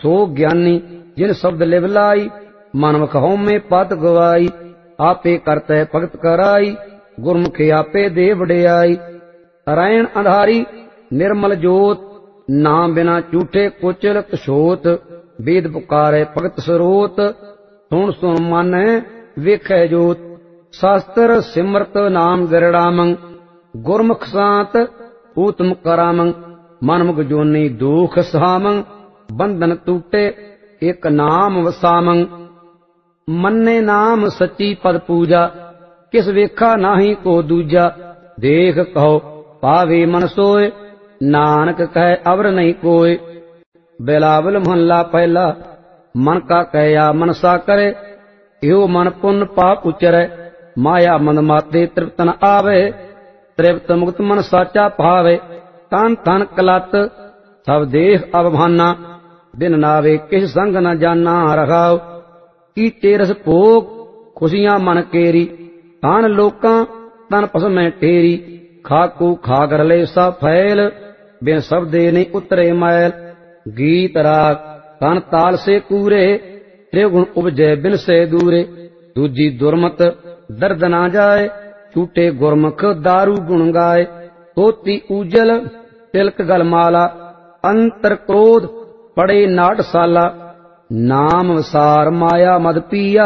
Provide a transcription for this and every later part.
सो ज्ञानी जिन शब्द लिव लाई, मन मुख होमे पद गवाई। आपे करतै भगत कराई, गुरमुखे आपे दे वडियाई। रैण अंधारी निर्मल जोत, नाम बिना झूठे कुचल कछोत। वेद पुकारे भगत स्रोत, सुन सुन मन वेखै जोत। शास्त्र सिमरत नाम गिरड़ामं, गुरमुख शांत ऊतम करामं। मनमुख जोनी दुख सहामं, बंधन टूटे एक नाम वसामं। मन्ने नाम सच्ची पद पूजा, किस वेखा नाही को दूजा। देख कहो पावे मन सोए, नानक कहे अवर नहीं कोय। बिलावल महला पहला, मन का कहया मनसा करे। यो मन पुण्य पाप उचरै, माया मन माते तृप्त न आवे। तृप्त मुक्त मन साचा भावे, तन तन कलत सब देह अवभाना। बिन नावे किस संग न जाना रखाओ, कीते रस भोग खुशियां मन केरी। तान लोकां तन पसमै ठेरी, खाकू खाग रले सा फैल। बिन शब्दे नहीं उतरे मैल, गीत राग तन ताल से कूरे। त्रिगुण उपजै बिन से दूरे, दूजी दुर्मत दर्द ना जाए। छूटे गुरमुख दारू गुण गाए, तोती उजल तिलक गलमाला। अंतर क्रोध पड़े नाटसाला, नाम वसार माया मद पिया।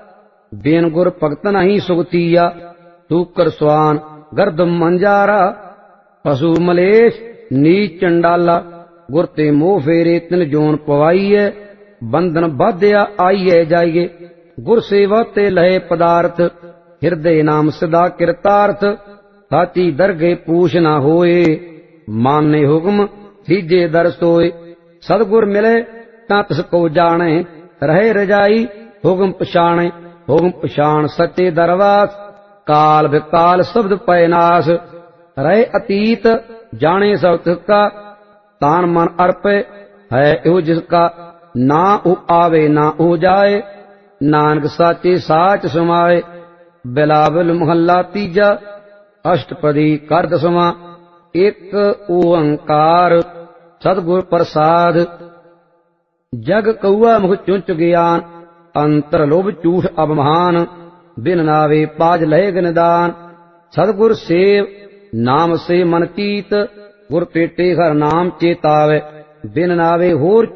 बेन गुर भगत नहीं सुगतिया, सूकर स्वान गर्द मंजारा। पशु मलेश नीच चंडाला, गुर ते मोह फेरे तिन जोन पवाईए। बंधन बाध्या आईए जाइए, गुर सेवा ते लहे पदार्थ। हृदय नाम सदा कृतार्थ, साची दरगे पूछ ना होए। माने हुक्म सीजे दर सोए, सदगुर मिले तां तिस को जाने। रहे रजाई हुक्म पछाणे, हुक्म पछाण सच्चे दरवास। काल विकाल शब्द पै नाश, रहे अतीत जाने सब तिसका। तान मन अर्पे है यो जिसका, ना ऊ आवे ना ऊ जाए। नानक साचे साच समाए, बिलावल महला तीजा। अष्टपदी कर दसवां, एक ओंकार सतगुर प्रसाद। जग कौआ मुख चुंच ज्ञान, अंतर लोभ झूठ अभिमान। बिन नावे पाज लहे निदान, सतगुर सेव नाम से मन कीत। गुर पेटे हर नाम चेतावे, बिन नावे होर